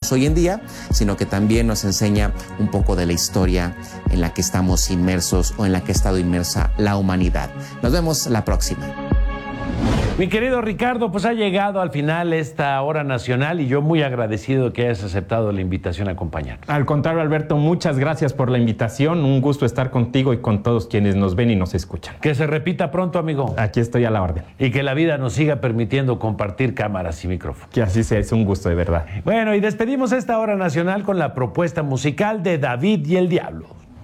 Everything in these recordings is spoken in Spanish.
estamos hoy en día, sino que también nos enseña un poco de la historia en la que estamos inmersos o en la que ha estado inmersa la humanidad. Nos vemos la próxima. Mi querido Ricardo, pues ha llegado al final esta hora nacional y yo muy agradecido de que hayas aceptado la invitación a acompañarnos. Al contrario, Alberto, muchas gracias por la invitación. Un gusto estar contigo y con todos quienes nos ven y nos escuchan. Que se repita pronto, amigo. Aquí estoy a la orden. Y que la vida nos siga permitiendo compartir cámaras y micrófonos. Que así sea, es un gusto de verdad. Bueno, y despedimos esta hora nacional con la propuesta musical de David y el Diablo.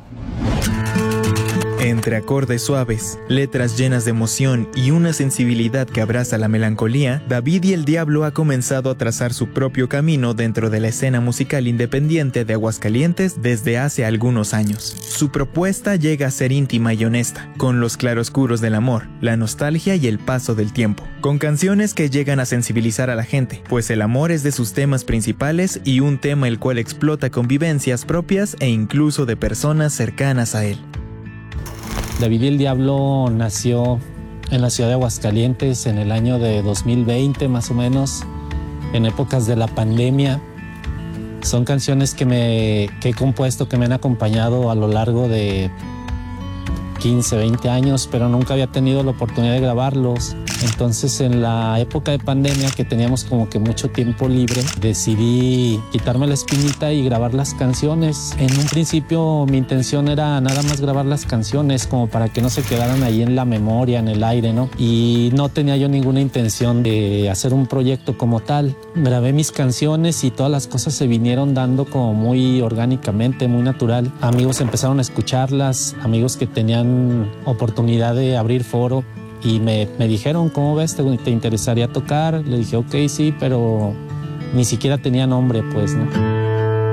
Entre acordes suaves, letras llenas de emoción y una sensibilidad que abraza la melancolía, David y el Diablo ha comenzado a trazar su propio camino dentro de la escena musical independiente de Aguascalientes desde hace algunos años. Su propuesta llega a ser íntima y honesta, con los claroscuros del amor, la nostalgia y el paso del tiempo, con canciones que llegan a sensibilizar a la gente, pues el amor es de sus temas principales y un tema el cual explota convivencias propias e incluso de personas cercanas a él. David y el Diablo nació en la ciudad de Aguascalientes en el año de 2020 más o menos, en épocas de la pandemia. Son canciones que he compuesto, que me han acompañado a lo largo de 15, 20 años, pero nunca había tenido la oportunidad de grabarlos. Entonces, en la época de pandemia, que teníamos como que mucho tiempo libre, decidí quitarme la espinita y grabar las canciones. En un principio, mi intención era nada más grabar las canciones, como para que no se quedaran ahí en la memoria, en el aire, ¿no? Y no tenía yo ninguna intención de hacer un proyecto como tal. Grabé mis canciones y todas las cosas se vinieron dando como muy orgánicamente, muy natural. Amigos empezaron a escucharlas, amigos que tenían oportunidad de abrir foro, y me dijeron, ¿cómo ves? ¿Te interesaría tocar? Le dije, ok, sí, pero ni siquiera tenía nombre, pues, ¿no?